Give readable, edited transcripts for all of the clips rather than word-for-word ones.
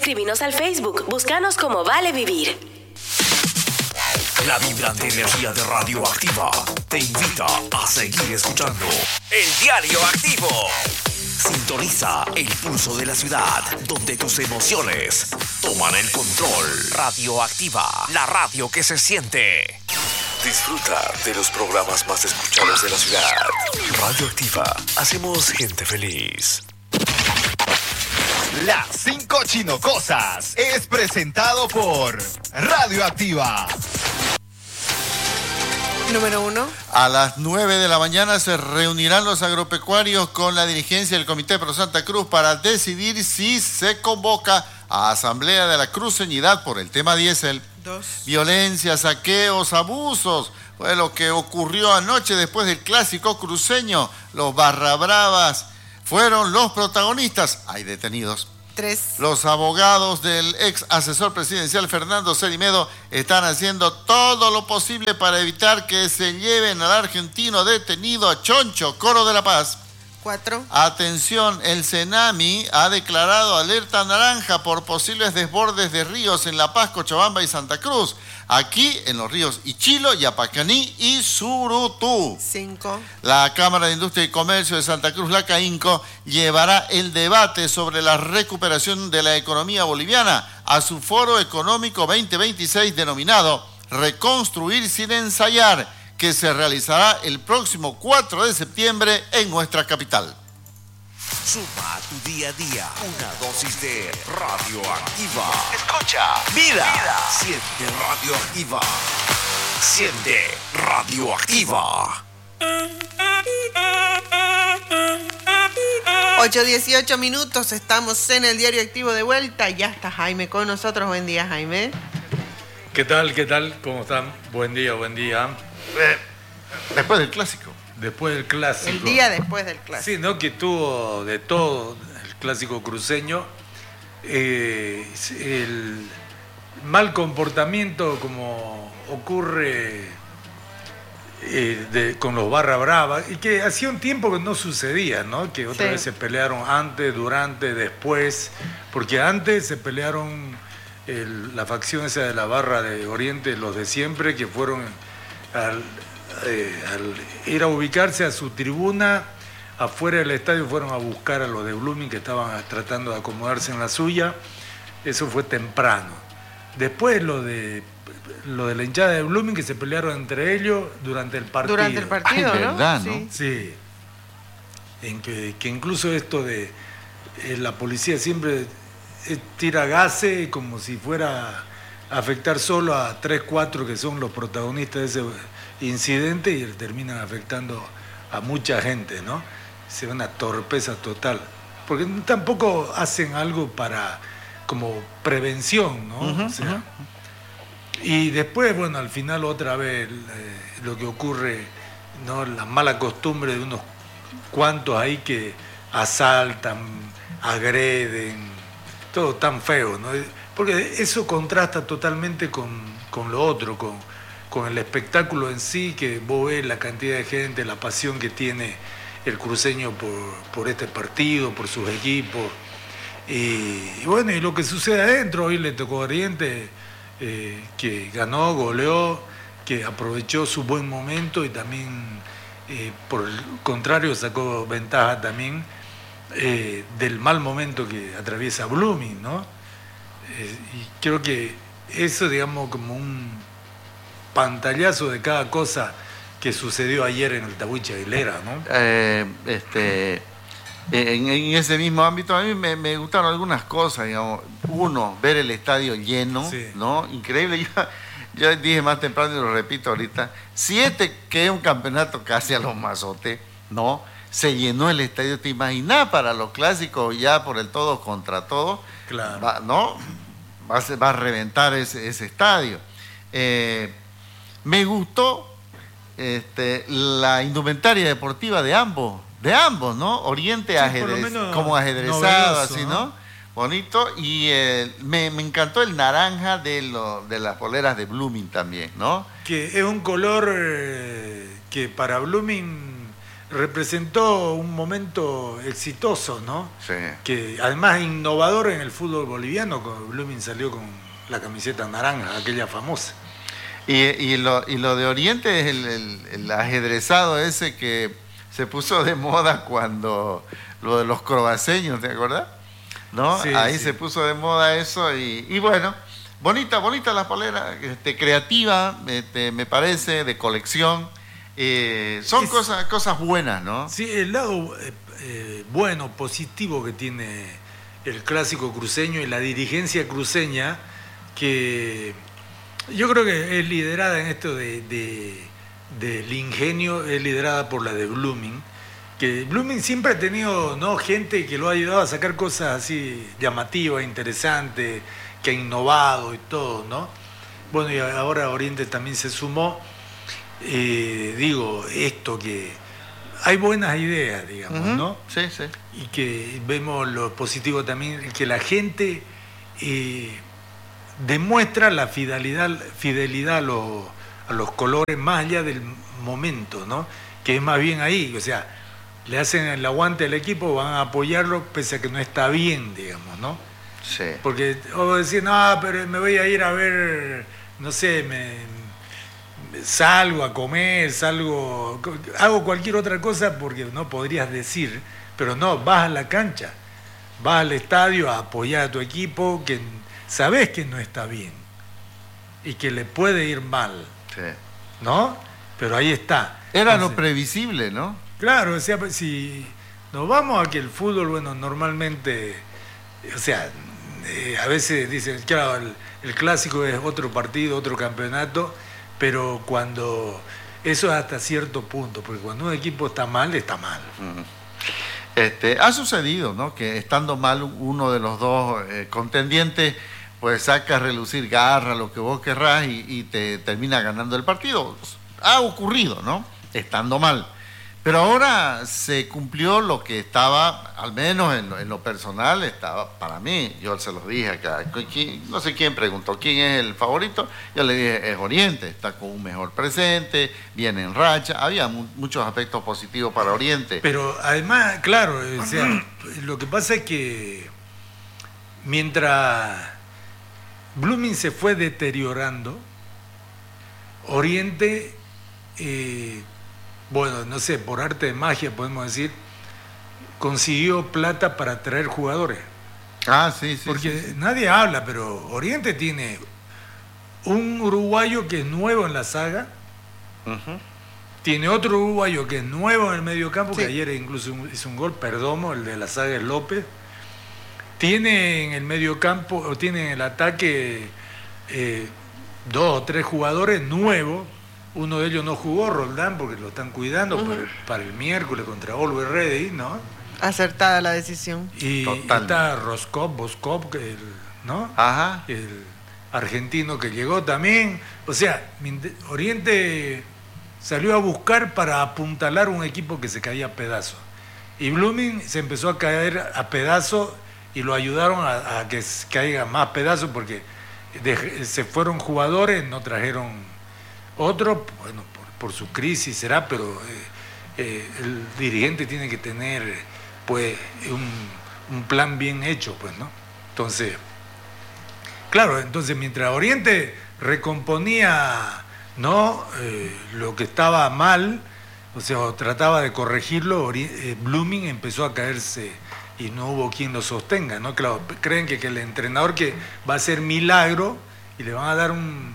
Escríbenos al Facebook, búscanos como Vale Vivir. La vibrante energía de Radioactiva te invita a seguir escuchando El Diario Activo. Sintoniza el pulso de la ciudad, donde tus emociones toman el control. Radioactiva, la radio que se siente. Disfruta de los programas más escuchados de la ciudad. Radioactiva, hacemos gente feliz. Las 5 Chinocosas es presentado por Radioactiva. Número 1. A las 9 de la mañana se reunirán los agropecuarios con la dirigencia del Comité Pro Santa Cruz para decidir si se convoca a Asamblea de la Cruceñidad por el tema diésel. 2. Violencia, saqueos, abusos. Fue lo que ocurrió anoche después del clásico cruceño. Los barrabravas fueron los protagonistas. Hay detenidos. 3. Los abogados del ex asesor presidencial Fernando Cerimedo están haciendo todo lo posible para evitar que se lleven al argentino detenido a Choncho, Coro de la Paz. 4. Atención, el Senami ha declarado alerta naranja por posibles desbordes de ríos en La Paz, Cochabamba y Santa Cruz. Aquí en los ríos Ichilo, Yapacaní y Surutú. 5. La Cámara de Industria y Comercio de Santa Cruz, la CAINCO, llevará el debate sobre la recuperación de la economía boliviana a su Foro Económico 2026 denominado Reconstruir sin ensayar, que se realizará el próximo 4 de septiembre en nuestra capital. Suma a tu día a día una dosis de Radioactiva. Escucha, vida. Siente Radioactiva. Siente Radioactiva. 8:18 minutos, estamos en el Diario Activo de vuelta. Ya está Jaime con nosotros. Buen día, Jaime. ¿Qué tal? ¿Cómo están? Buen día. Después del clásico. Después del clásico. El día después del clásico. Sí, ¿no? Que tuvo de todo el clásico cruceño. El mal comportamiento como ocurre con los barra brava, y que hacía un tiempo que no sucedía, ¿no? Que otra vez se pelearon antes, durante, después, porque antes se pelearon la facción esa de la barra de Oriente, los de siempre, que fueron al ir a ubicarse a su tribuna afuera del estadio, fueron a buscar a los de Blooming que estaban tratando de acomodarse en la suya. Eso fue temprano. Después lo de la hinchada de Blooming, que se pelearon entre ellos durante el partido. Durante el partido, ¿no? ¿Verdad, no? Sí. En que incluso esto de la policía siempre tira gases como si fuera a afectar solo a 3, 4 que son los protagonistas de ese incidente, y terminan afectando a mucha gente, ¿no? Es una torpeza total. Porque tampoco hacen algo como prevención, ¿no? Uh-huh, o sea, uh-huh. Y después, bueno, al final otra vez lo que ocurre, ¿no? La mala costumbre de unos cuantos ahí que asaltan, agreden, todo tan feo, ¿no? Porque eso contrasta totalmente con lo otro, con el espectáculo en sí, que vos ves la cantidad de gente, la pasión que tiene el cruceño por este partido, por sus equipos. Y bueno, y lo que sucede adentro, hoy le tocó a Oriente, que ganó, goleó, que aprovechó su buen momento y también, por el contrario, sacó ventaja también del mal momento que atraviesa Blooming, ¿no? Y creo que eso, digamos, como un pantallazo de cada cosa que sucedió ayer en el Tahuichi Aguilera, ¿no? En ese mismo ámbito a mí me gustaron algunas cosas, digamos. Uno, ver el estadio lleno, sí, ¿no? Increíble. Yo dije más temprano y lo repito ahorita, si que es un campeonato casi a los mazotes, ¿no? Se llenó el estadio, ¿te imaginas para los clásicos ya por el todo contra todo? Claro. ¿No? Va a reventar ese estadio. Me gustó la indumentaria deportiva de ambos, ¿no? Oriente, sí, como ajedrezado, novedoso, así, ¿no? Bonito. Y me encantó el naranja de las poleras de Blooming también, ¿no? Que es un color que para Blooming representó un momento exitoso, ¿no? Sí. Que además innovador en el fútbol boliviano, cuando Blooming salió con la camiseta naranja, aquella famosa. Y lo de Oriente es el ajedrezado ese que se puso de moda cuando lo de los croaseños, ¿te acuerdas? ¿No? Sí, Ahí sí. se puso de moda eso y bueno, bonita la polera, creativa, me parece, de colección. Son cosas buenas, ¿no? Sí, el lado bueno, positivo que tiene el clásico cruceño y la dirigencia cruceña, que yo creo que es liderada en esto del ingenio, es liderada por la de Blooming, que Blooming siempre ha tenido, ¿no?, gente que lo ha ayudado a sacar cosas así llamativas, interesantes, que ha innovado y todo, ¿no? Bueno, y ahora Oriente también se sumó. Digo, esto que hay buenas ideas, digamos, ¿no? Sí, sí. Y que vemos lo positivo también, que la gente demuestra la fidelidad a los colores más allá del momento, ¿no? Que es más bien ahí, o sea, le hacen el aguante al equipo, van a apoyarlo pese a que no está bien, digamos, ¿no? Sí. Porque, o decir, no, pero me voy a ir a ver, no sé, salgo a comer, hago cualquier otra cosa porque no podrías decir, pero no, vas a la cancha, vas al estadio a apoyar a tu equipo que sabes que no está bien y que le puede ir mal, Sí. ¿no? Pero ahí está. Era Entonces, lo previsible, ¿no? claro, o sea, si nos vamos a que el fútbol, bueno, normalmente, o sea, a veces dicen, claro, el clásico es otro partido, otro campeonato, pero cuando eso es hasta cierto punto, porque cuando un equipo está mal, está mal. Ha sucedido, ¿no?, que estando mal uno de los dos contendientes, pues saca a relucir garra, lo que vos querrás, y te termina ganando el partido. Ha ocurrido, ¿no?, estando mal. Pero ahora se cumplió lo que estaba, al menos en lo personal, estaba para mí. Yo se los dije acá. No sé quién preguntó quién es el favorito. Yo le dije, es Oriente, está con un mejor presente, viene en racha. Había muchos aspectos positivos para Oriente. Pero además, claro, o sea, lo que pasa es que mientras Blooming se fue deteriorando, Oriente, bueno, no sé, por arte de magia podemos decir, consiguió plata para traer jugadores. Ah, sí, sí. Porque sí. nadie habla, pero Oriente tiene un uruguayo que es nuevo en la saga, tiene otro uruguayo que es nuevo en el mediocampo, que ayer incluso hizo un gol, Perdomo, el de la saga es López. Tiene en el mediocampo, o tiene en el ataque 2 o 3 jugadores nuevos. Uno de ellos no jugó, Roldán, porque lo están cuidando para el miércoles contra Always Ready, ¿no? Acertada la decisión. Y está Boskop, ¿no? Ajá. El argentino que llegó también. O sea, Oriente salió a buscar para apuntalar un equipo que se caía a pedazos. Y Blooming se empezó a caer a pedazos y lo ayudaron a que caiga más pedazos porque se fueron jugadores, no trajeron otro, bueno, por su crisis será, pero el dirigente tiene que tener pues un plan bien hecho, pues, ¿no? Entonces, claro, entonces mientras Oriente recomponía, ¿no?, lo que estaba mal, o sea, trataba de corregirlo, Blooming empezó a caerse y no hubo quien lo sostenga, ¿no? Claro, creen que el entrenador que va a hacer milagro y le van a dar un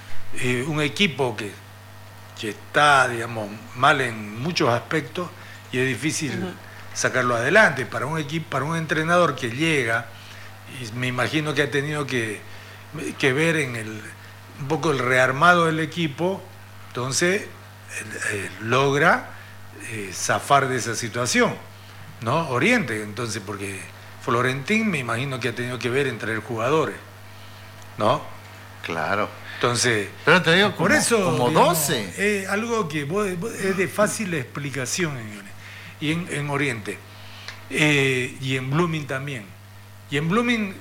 equipo que está, digamos, mal en muchos aspectos y es difícil sacarlo adelante. Para un equipo, para un entrenador que llega, y me imagino que ha tenido que ver en un poco el rearmado del equipo, entonces logra zafar de esa situación, ¿no? Oriente, entonces, porque Florentín me imagino que ha tenido que ver en traer jugadores, ¿no? Claro. Entonces, pero te digo, por eso, como digamos, 12. es algo que es de fácil explicación en Oriente. Y en Blooming también. Y en Blooming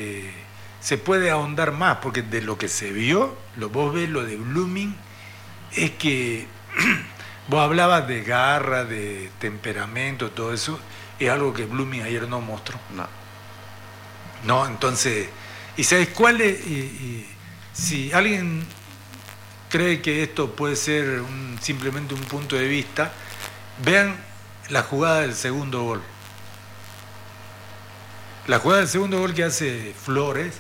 se puede ahondar más, porque de lo que se vio, vos ves lo de Blooming, es que Vos hablabas de garra, de temperamento, todo eso, es algo que Blooming ayer no mostró. No, entonces, ¿y sabes cuál es? Si alguien cree que esto puede ser simplemente un punto de vista, vean la jugada del segundo gol. La jugada del segundo gol que hace Flores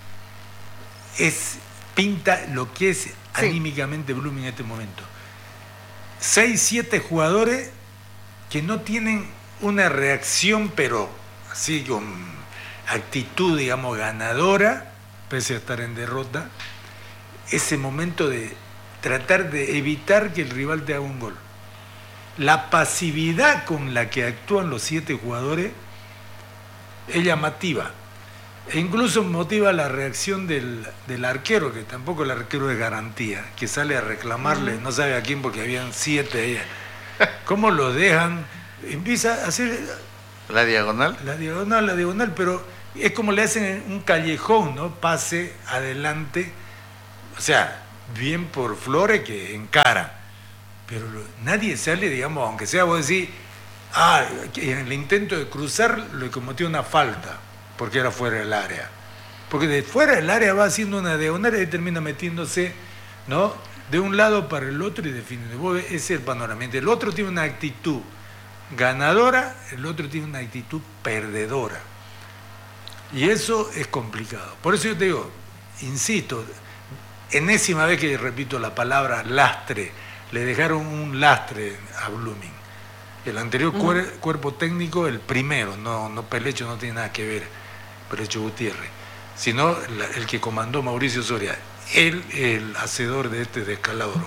pinta lo que es anímicamente Blooming en este momento. 6, 7 jugadores que no tienen una reacción, pero así con actitud, digamos, ganadora, pese a estar en derrota, ese momento de tratar de evitar que el rival te haga un gol. La pasividad con la que actúan los 7 jugadores es llamativa. E incluso motiva la reacción del arquero, que tampoco el arquero es garantía, que sale a reclamarle, no sabe a quién, porque habían 7 ahí. ¿Cómo lo dejan? Empieza a hacer... ¿La diagonal? La diagonal, pero es como le hacen un callejón, ¿no? Pase adelante, o sea, bien por Flores que encara, pero nadie sale, digamos, aunque sea vos decís, que en el intento de cruzar le cometió una falta, porque era fuera del área. Porque de fuera del área va haciendo una diagonal y termina metiéndose, ¿no?, de un lado para el otro y definiendo. Ese es el panorama. El otro tiene una actitud ganadora, el otro tiene una actitud perdedora. Y eso es complicado. Por eso yo te digo, insisto, enésima vez que repito la palabra lastre, le dejaron un lastre a Blooming. El anterior cuerpo técnico, el primero, no Pelecho no tiene nada que ver, Pelecho Gutiérrez, sino el que comandó Mauricio Soria, el hacedor de este descalabro.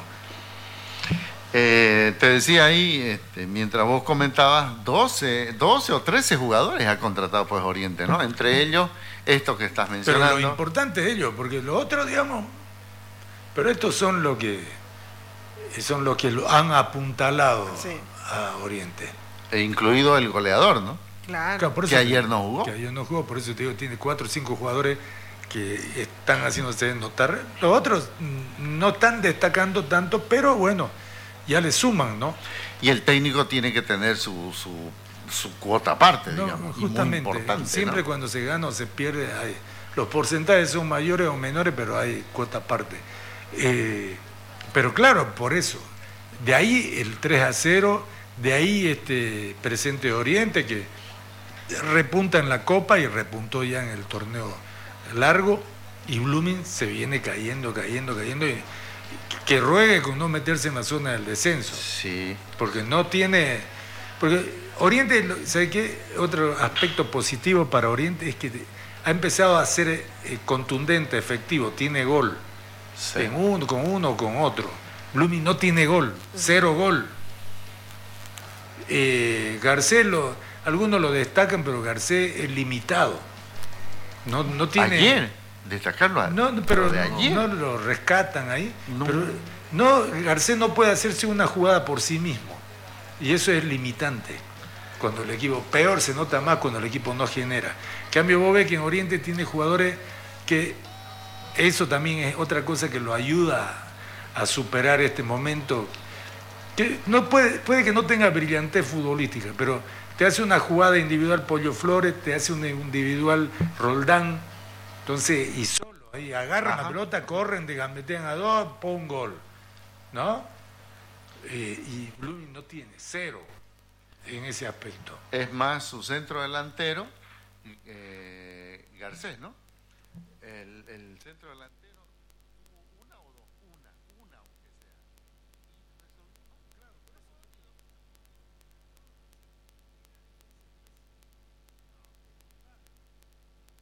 Te decía ahí, mientras vos comentabas, 12 o 13 jugadores ha contratado pues Oriente, ¿no? Entre ellos, estos que estás mencionando. Pero lo importante es ellos, porque los otros, digamos, pero estos son los que lo han apuntalado a Oriente. E incluido el goleador, ¿no? Claro. Por eso que ayer no jugó. Que ayer no jugó, por eso te digo, tiene 4 o 5 jugadores que están haciéndose notar. Los otros no están destacando tanto, pero bueno, ya le suman, ¿no? Y el técnico tiene que tener su cuota aparte, digamos. Justamente, muy importante, siempre, ¿no?, cuando se gana o se pierde, los porcentajes son mayores o menores, pero hay cuota aparte. Pero claro, por eso, de ahí el 3-0, de ahí presente Oriente, que repunta en la Copa y repuntó ya en el torneo largo, y Blooming se viene cayendo, y que ruegue con no meterse en la zona del descenso. Sí. Porque Oriente, ¿sabe qué? Otro aspecto positivo para Oriente es que ha empezado a ser contundente, efectivo, tiene gol. Sí. Con uno o con otro. Blooming no tiene gol, 0 gol. Garcés, algunos lo destacan, pero Garcés es limitado. No tiene... ¿Ayer? ¿Destacarlo? Pero de ayer. No lo rescatan ahí. No. Pero Garcés no puede hacerse una jugada por sí mismo. Y eso es limitante. Cuando el equipo, peor se nota más cuando el equipo no genera. En cambio, vos ves que en Oriente tiene jugadores que... Eso también es otra cosa que lo ayuda a superar este momento. Que no puede que no tenga brillantez futbolística, pero te hace una jugada individual Pollo Flores, te hace un individual Roldán, entonces, y solo, ahí agarran la pelota, corren, te gambetean a 2, pon gol, ¿no? Y Blooming no tiene, 0 en ese aspecto. Es más su centro delantero, Garcés, ¿no? El centro delantero.